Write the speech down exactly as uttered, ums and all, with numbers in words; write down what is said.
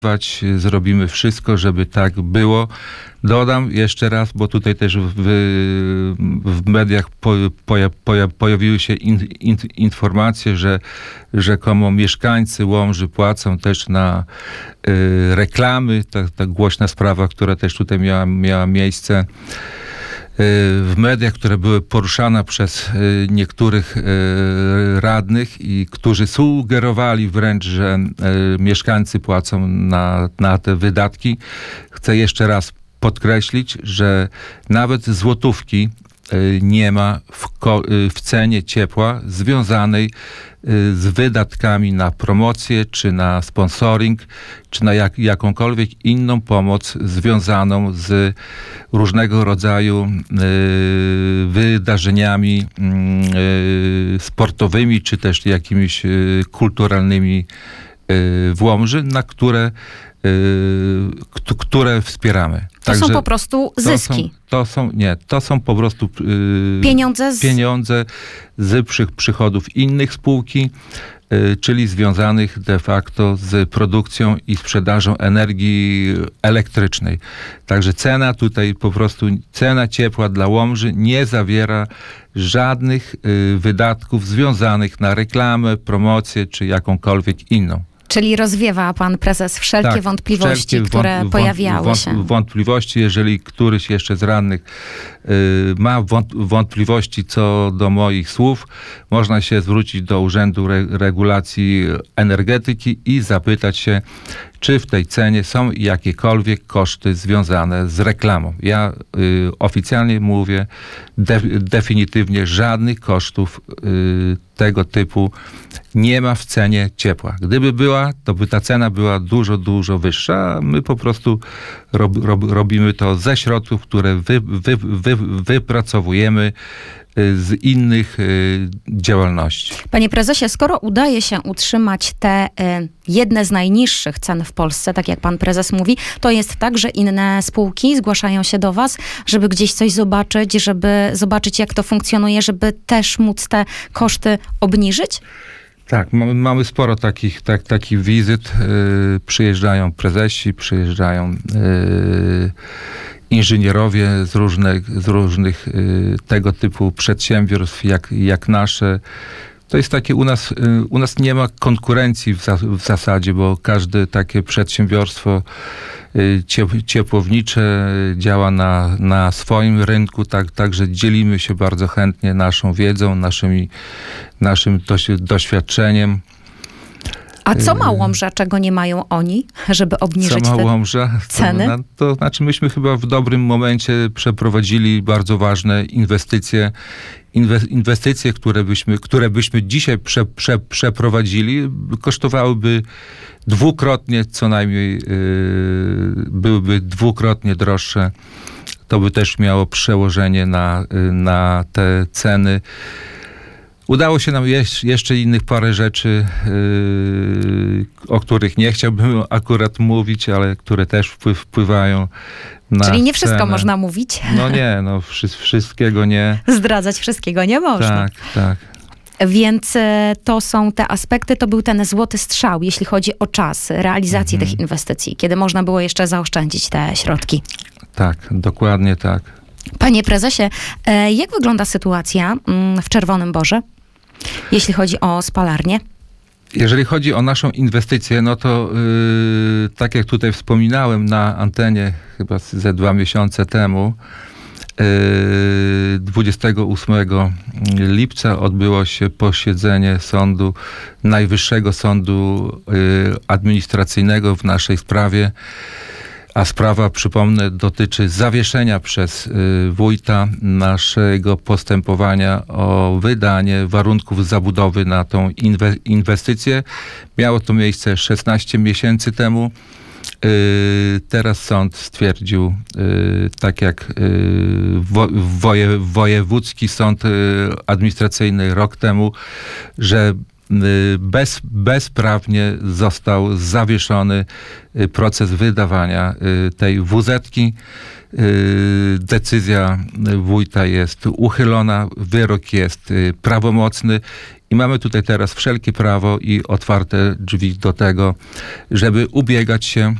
Zrobimy wszystko, żeby tak było. Dodam jeszcze raz, bo tutaj też w, w mediach po, poja, poja, pojawiły się in, in, informacje, że rzekomo mieszkańcy Łomży płacą też na y, reklamy. Ta, ta głośna sprawa, która też tutaj miała, miała miejsce w mediach, które były poruszane przez niektórych radnych i którzy sugerowali wręcz, że mieszkańcy płacą na, na te wydatki. Chcę jeszcze raz podkreślić, że nawet złotówki nie ma w, ko- w cenie ciepła związanej z wydatkami na promocję, czy na sponsoring, czy na jak, jakąkolwiek inną pomoc związaną z różnego rodzaju y, wydarzeniami y, sportowymi, czy też jakimiś y, kulturalnymi y, w Łomży, na które y, k- które wspieramy. To Także są po prostu zyski. To są, to są nie, to są po prostu yy, pieniądze z, pieniądze z przy, przychodów innych spółki, yy, czyli związanych de facto z produkcją i sprzedażą energii elektrycznej. Także cena tutaj po prostu, cena ciepła dla Łomży nie zawiera żadnych yy, wydatków związanych na reklamę, promocję czy jakąkolwiek inną. Czyli rozwiewa pan prezes wszelkie tak, wątpliwości, wszelkie które wąt, pojawiały wąt, się. Wątpliwości, jeżeli któryś jeszcze z radnych y, ma wąt, wątpliwości co do moich słów, można się zwrócić do Urzędu Re, Regulacji Energetyki i zapytać się, czy w tej cenie są jakiekolwiek koszty związane z reklamą. Ja y, oficjalnie mówię de, definitywnie żadnych kosztów y, tego typu nie ma w cenie ciepła. Gdyby była, to by ta cena była dużo, dużo wyższa, a my po prostu rob, rob, robimy to ze środków, które wy, wy, wy, wypracowujemy z innych y, działalności. Panie prezesie, skoro udaje się utrzymać te y, jedne z najniższych cen w Polsce, tak jak pan prezes mówi, to jest tak, że inne spółki zgłaszają się do was, żeby gdzieś coś zobaczyć, żeby zobaczyć, jak to funkcjonuje, żeby też móc te koszty obniżyć? Tak, mamy, mamy sporo takich, tak, takich wizyt. Yy, przyjeżdżają prezesi, przyjeżdżają yy, inżynierowie z różnych, z różnych y, tego typu przedsiębiorstw jak, jak nasze. To jest takie u nas, y, u nas nie ma konkurencji w, za, w zasadzie, bo każde takie przedsiębiorstwo y, ciep, ciepłownicze działa na, na swoim rynku, tak, także dzielimy się bardzo chętnie naszą wiedzą, naszymi, naszym doś, doświadczeniem. A co ma Łomża, czego nie mają oni, żeby obniżyć co ma te Łomża? ceny? To, to znaczy myśmy chyba w dobrym momencie przeprowadzili bardzo ważne inwestycje. Inwe- inwestycje, które byśmy, które byśmy dzisiaj prze, prze, przeprowadzili, kosztowałyby dwukrotnie, co najmniej yy, byłyby dwukrotnie droższe. To by też miało przełożenie na, yy, na te ceny. Udało się nam jeść, jeszcze innych parę rzeczy, yy, o których nie chciałbym akurat mówić, ale które też wpływ, wpływają na Czyli nie wszystko cenę. można mówić. No nie, no wszy, wszystkiego nie. Zdradzać wszystkiego nie można. Tak, tak. Więc e, to są te aspekty, to był ten złoty strzał, jeśli chodzi o czas realizacji Mhm. tych inwestycji, kiedy można było jeszcze zaoszczędzić te środki. Tak, dokładnie tak. Panie prezesie, e, jak wygląda sytuacja mm, w Czerwonym Borze, jeśli chodzi o spalarnię? Jeżeli chodzi o naszą inwestycję, no to yy, tak jak tutaj wspominałem na antenie chyba ze dwa miesiące temu, yy, dwudziestego ósmego lipca odbyło się posiedzenie sądu, Najwyższego Sądu yy, Administracyjnego w naszej sprawie. A sprawa, przypomnę, dotyczy zawieszenia przez y, wójta naszego postępowania o wydanie warunków zabudowy na tą inwe- inwestycję. Miało to miejsce szesnaście miesięcy temu. Y, teraz sąd stwierdził, y, tak jak y, wo- woje- wojewódzki sąd y, administracyjny rok temu, że Bez, bezprawnie został zawieszony proces wydawania tej wuzetki. Decyzja wójta jest uchylona, wyrok jest prawomocny I mamy tutaj teraz wszelkie prawo i otwarte drzwi do tego, żeby ubiegać się